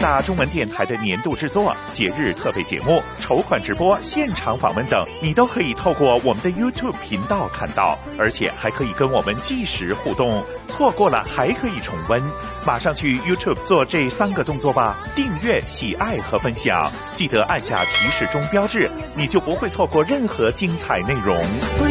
大中文电台的年度制作、节日特备节目、筹款直播、现场访问等，你都可以透过我们的 YouTube 频道看到，而且还可以跟我们即时互动。错过了还可以重温，马上去 YouTube 做这3个动作吧：订阅、喜爱和分享，记得按下提示钟标志，你就不会错过任何精彩内容。